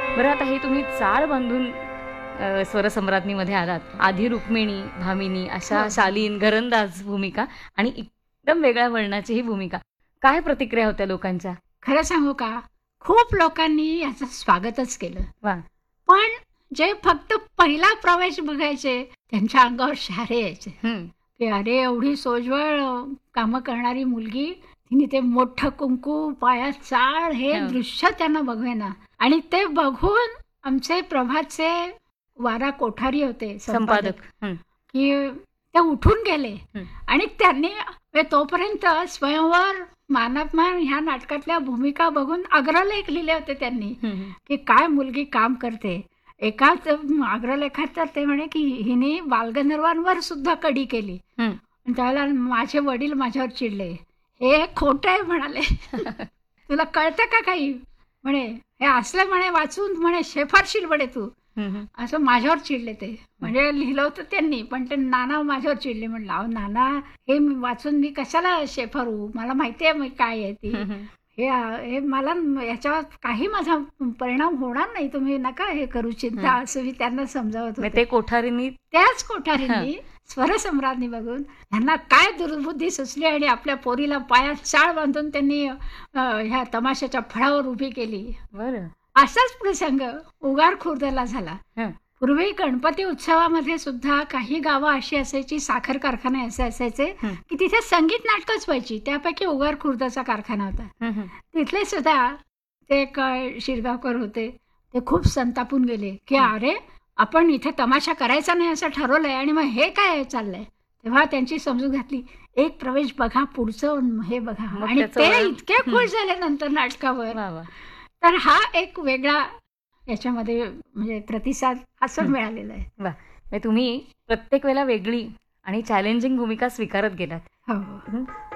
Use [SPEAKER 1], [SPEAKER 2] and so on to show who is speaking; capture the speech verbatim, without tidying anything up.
[SPEAKER 1] बरं, आता हे तुम्ही चाळ बांधून अ, स्वरसम्राज्ञीमध्ये आलात. आधी रुक्मिणी, भामिनी अशा
[SPEAKER 2] हो.
[SPEAKER 1] शालीन, घरंदाज भूमिका आणि एकदम वेगळ्या वळणाची ही भूमिका. काय प्रतिक्रिया होत्या लोकांच्या?
[SPEAKER 2] खरं सांगू का, खूप लोकांनी याचं स्वागतच केलं.
[SPEAKER 1] वा.
[SPEAKER 2] पण जे फक्त पहिला प्रवेश बघायचे त्यांच्या अंगावर शहारे यायचे
[SPEAKER 1] हं.
[SPEAKER 2] की अरे एवढी सोज्वळ अ, कामं करणारी मुलगी, तिने ते मोठं कुंकू, पायात चाळ, हे
[SPEAKER 1] हो.
[SPEAKER 2] दृश्य त्यांना बघवेना. आणि ते बघून आमचे प्रभातचे वारा कोठारी होते संपादक,
[SPEAKER 1] संपादक. हं.
[SPEAKER 2] की ते उठून गेले
[SPEAKER 1] हं.
[SPEAKER 2] आणि त्यांनी म्हणजे तोपर्यंत स्वयंवर, मानापमान ह्या नाटकातल्या भूमिका बघून अग्रलेख लिहिले होते त्यांनी,
[SPEAKER 1] हं, हं.
[SPEAKER 2] की काय मुलगी काम करते. एकाच अग्रलेखात तर ते म्हणे की हिने बालगंधर्वांवर सुद्धा कडी केली.
[SPEAKER 1] हं.
[SPEAKER 2] आणि त्यावेळेला माझे वडील माझ्यावर चिडले, हे खोटं आहे म्हणाले. तुला कळतं का काही? म्हणे हे असलं म्हणे वाचून म्हणे शेफारशील म्हणे तू,
[SPEAKER 1] हं, हं.
[SPEAKER 2] असं माझ्यावर चिडले ते. म्हणजे लिहिलं होतं त्यांनी, पण ते नाना माझ्यावर चिडले. म्हणलं अहो नाना, हे मी वाचून मी कशाला शेफारू, मला माहिती आहे मी काय आहे ती.
[SPEAKER 1] हं, हं.
[SPEAKER 2] हे आ- हे मला न- याच्यावर काही माझा परिणाम होणार नाही, तुम्ही नका हे करू चिंता, असं मी त्यांना समजावत
[SPEAKER 1] मग
[SPEAKER 2] होते.
[SPEAKER 1] ते कोठारींनी
[SPEAKER 2] त्याच कोठारींनी स्वरसम्राज्ञी बघून त्यांना काय दुर्बुद्धी सुचली आणि आपल्या पोरीला पायात चाळ बांधून त्यांनी अ, ह्या तमाशाच्या फळावर उभी केली.
[SPEAKER 1] बरं.
[SPEAKER 2] असाच प्रसंग उगार खुर्दला झाला.
[SPEAKER 1] हं.
[SPEAKER 2] पूर्वी गणपती उत्सवामध्ये सुद्धा काही गावं अशी असायची, साखर कारखाने असे असायचे
[SPEAKER 1] हं.
[SPEAKER 2] की तिथे संगीत नाटकच व्हायची. त्यापैकी उगार खुर्दचा कारखाना होता.
[SPEAKER 1] हं, हं.
[SPEAKER 2] तिथले सुद्धा ते एक अ, शिरगावकर होते. ते खूप संतापून गेले की
[SPEAKER 1] हं.
[SPEAKER 2] अरे, आपण इथे तमाशा करायचा नाही असं ठरवलंय आणि मग हे काय चाललंय. तेव्हा त्यांची समजूत घातली, एक प्रवेश बघा, पुढचं हे बघा.
[SPEAKER 1] मग
[SPEAKER 2] आणि
[SPEAKER 1] त्याचं
[SPEAKER 2] ते
[SPEAKER 1] वळण-
[SPEAKER 2] इतके खुश झाले नंतर नाटकावर.
[SPEAKER 1] वा वा.
[SPEAKER 2] तर हा एक वेगळा याच्यामध्ये म्हणजे प्रतिसाद असं
[SPEAKER 1] हं.
[SPEAKER 2] मिळालेला आहे.
[SPEAKER 1] वा. म्हणजे तुम्ही प्रत्येक वेळेला वेगळी आणि चॅलेंजिंग भूमिका स्वीकारत गेलात.
[SPEAKER 2] हो हो.
[SPEAKER 1] हं.